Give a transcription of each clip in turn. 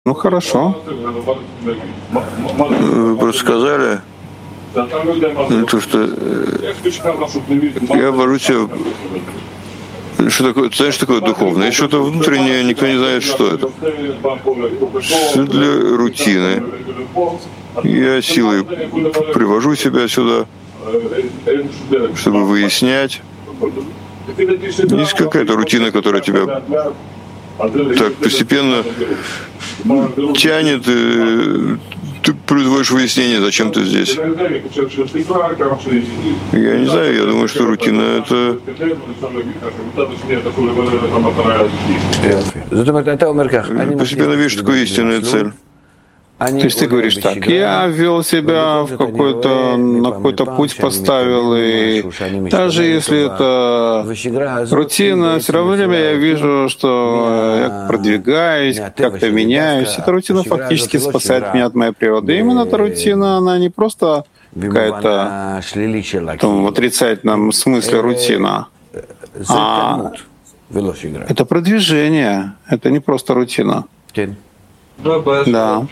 Ну хорошо. Вы просто сказали, то, что я вожу себя. Что такое, ты знаешь, что такое духовное? Есть что-то внутреннее, никто не знает, что это. Все для рутины. Я силой привожу себя сюда, чтобы выяснять. Есть какая-то рутина, которая тебя так постепенно тянет, и ты производишь выяснение, зачем ты здесь. Я не знаю, я думаю, что рутина — это... Постепенно видишь, что такое истинная цель. То есть ты говоришь так: я ввел себя в на какой-то путь поставил, и даже если это рутина, все равно я вижу, что я продвигаюсь, как-то меняюсь. Эта рутина фактически спасает меня от моей природы. И именно эта рутина, она не просто какая-то в отрицательном смысле рутина, а это продвижение, это не просто рутина. Да.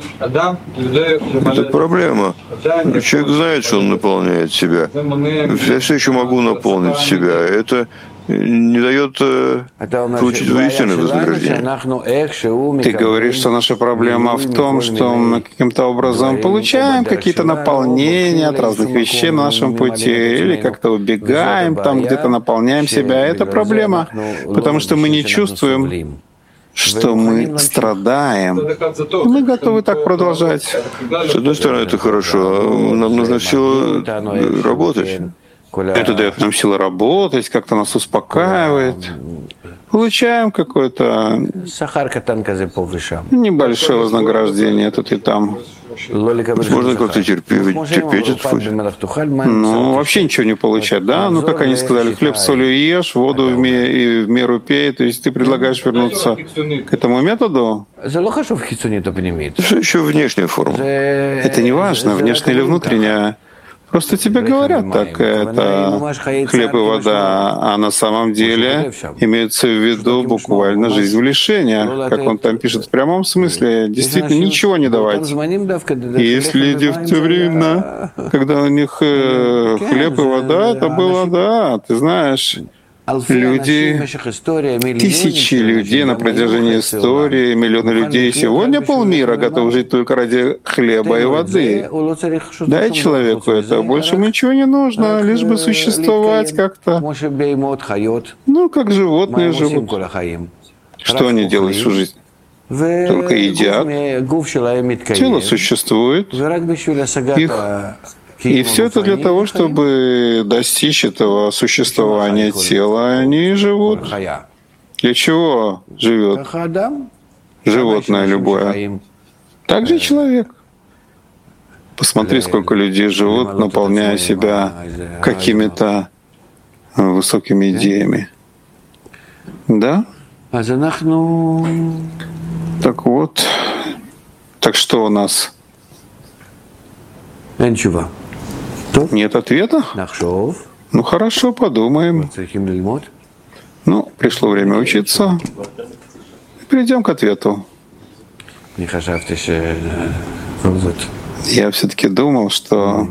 Это проблема. Человек знает, что он наполняет себя. Я все еще могу наполнить себя. Это не дает получить истинное вознаграждение. Ты говоришь, что наша проблема в том, что мы каким-то образом получаем какие-то наполнения от разных вещей на нашем пути, или как-то убегаем, там где-то наполняем себя. Это проблема, потому что мы не чувствуем, что мы страдаем. И мы готовы так продолжать. С одной стороны, это хорошо. Нам нужно силу работать. Это дает нам силы работать, как-то нас успокаивает. Получаем какое-то небольшое вознаграждение тут и там. Можно как-то терпеть этот путь. Ну, вообще ничего не получать, да? Ну, как они сказали, хлеб с солью ешь, воду в меру пей. То есть ты предлагаешь вернуться к этому методу? Все еще внешняя форма. Это не важно, внешняя или внутренняя. Просто тебе говорят так, это хлеб и вода, а на самом деле имеется в виду буквально жизнь в лишениях, как он там пишет в прямом смысле, действительно ничего не давать. И если люди в те времена, когда у них хлеб и вода, это было, да, ты знаешь, люди, тысячи людей на протяжении истории, миллионы людей сегодня полмира готовы жить только ради хлеба и воды. Дай человеку это, больше ему ничего не нужно, лишь бы существовать как-то. Ну, как животные живут. Что они делают всю жизнь? Только едят. Тело существует. И все это для того, чтобы достичь этого существования тела, они живут. Для чего живет животное любое? Так же и человек. Посмотри, сколько людей живут, наполняя себя какими-то высокими идеями. Да? Так вот. Так что у нас? Нет ответа? Ну хорошо, подумаем. Ну, пришло время учиться. Перейдем к ответу. Я все-таки думал, что...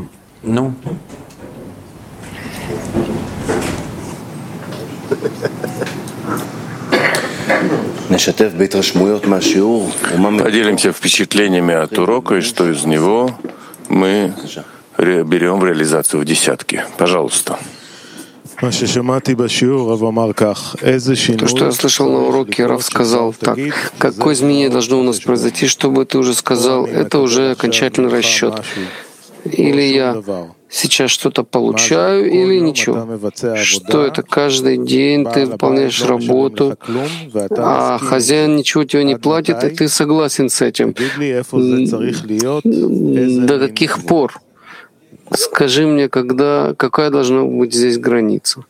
Поделимся впечатлениями от урока, и что из него мы берем в реализацию в десятки. Пожалуйста. То, что я слышал на уроке, Рав сказал так: какое изменение должно у нас произойти, чтобы ты уже сказал, это уже окончательный расчет. Или я сейчас что-то получаю, или ничего. Что это? Каждый день ты выполняешь работу, а хозяин ничего тебе не платит, и ты согласен с этим. До каких пор? Скажи мне, какая должна быть здесь граница?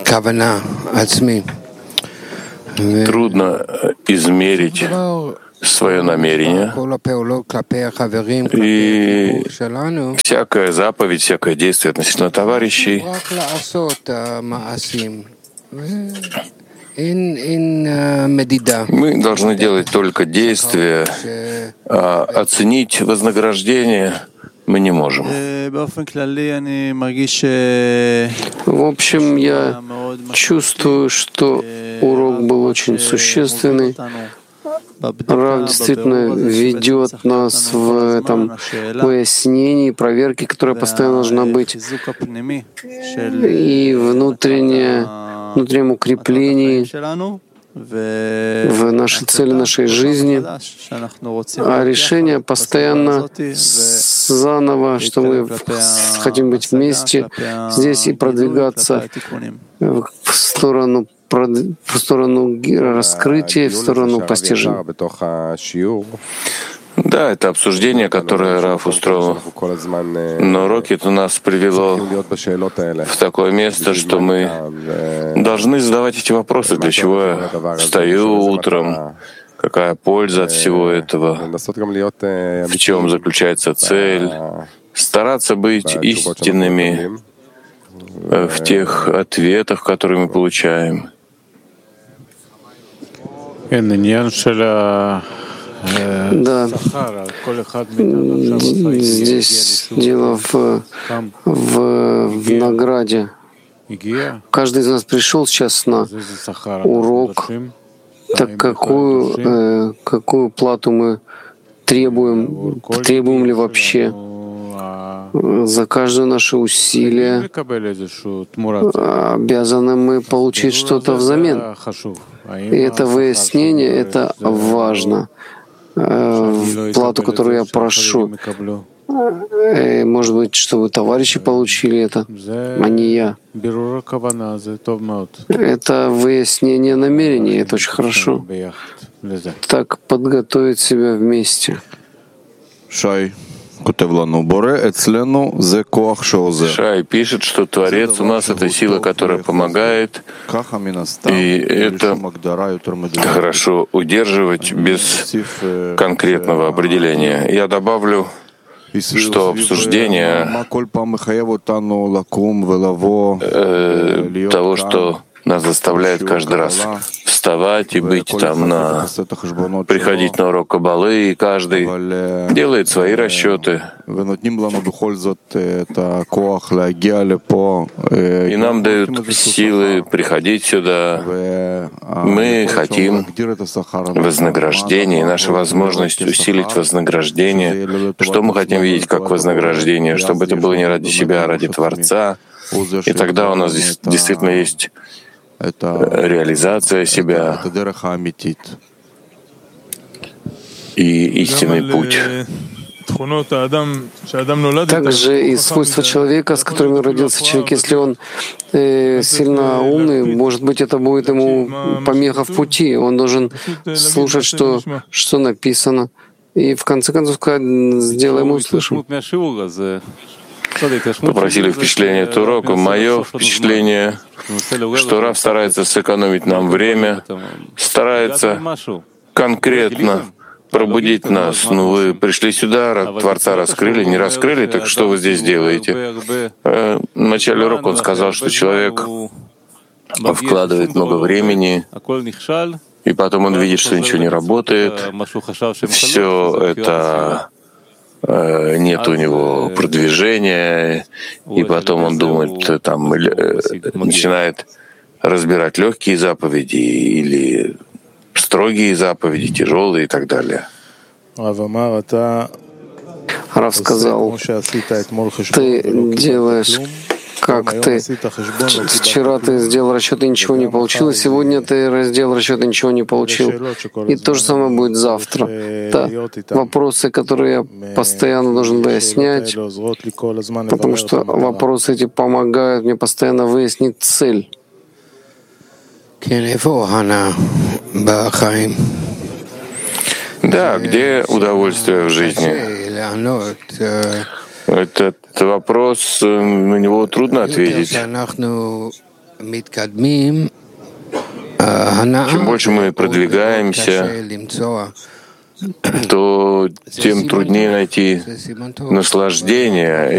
Трудно измерить свое намерение, и всякая заповедь, всякое действие относительно товарищей мы должны делать только действия, а оценить вознаграждение мы не можем. В общем, я чувствую, что урок был очень существенный. Рав действительно ведет нас в этом выяснении, проверке, которая постоянно должна быть, и внутреннем укреплении в нашей цели, нашей жизни, а решение постоянно заново, что мы хотим быть вместе здесь и продвигаться в сторону раскрытия, в сторону постижения. Да, это обсуждение, которое Рав устроил на уроке, это нас привело в такое место, что мы должны задавать эти вопросы, для чего я встаю утром, какая польза от всего этого, в чем заключается цель, стараться быть истинными в тех ответах, которые мы получаем. Да, здесь дело в награде. Каждый из нас пришел сейчас на урок, так какую плату мы требуем ли вообще за каждое наше усилие, обязаны мы получить что-то взамен. И это выяснение, это важно. Плату, которую я прошу. Может быть, чтобы товарищи получили это, а не я. Это выяснение намерений, это очень хорошо. Так подготовить себя вместе. Шай пишет, что Творец у нас — это сила, которая помогает, и это хорошо удерживать без конкретного определения. Я добавлю, что обсуждение того, что нас заставляет каждый раз вставать и быть там, приходить на урок Каббалы, и каждый делает свои расчеты. И нам дают силы приходить сюда. Мы хотим вознаграждение, и наша возможность усилить вознаграждение. Что мы хотим видеть как вознаграждение? Чтобы это было не ради себя, а ради Творца. И тогда у нас действительно есть реализация себя и истинный путь. Также и свойства человека, с которыми родился человек, если он сильно умный, может быть, это будет ему помеха в пути. Он должен слушать, что написано, и в конце концов сказать: сделаем и услышим. Попросили впечатление от урока. Мое впечатление, что Рав старается сэкономить нам время, старается конкретно пробудить нас. Вы пришли сюда, Творца раскрыли, не раскрыли, так что вы здесь делаете? В начале урока он сказал, что человек вкладывает много времени, и потом он видит, что ничего не работает, все это нет у него продвижения, и потом он думает, начинает разбирать легкие заповеди или строгие заповеди, тяжелые и так далее. Рав сказал: ты делаешь, как ты. Вчера ты сделал расчет и ничего не получил, и сегодня ты сделал расчет и ничего не получил. И то же самое будет завтра. Это вопросы, которые я постоянно должен выяснять, потому что вопросы эти помогают мне постоянно выяснить цель. Да, где удовольствие в жизни? Этот вопрос, на него трудно ответить. Чем больше мы продвигаемся, то тем труднее найти наслаждение.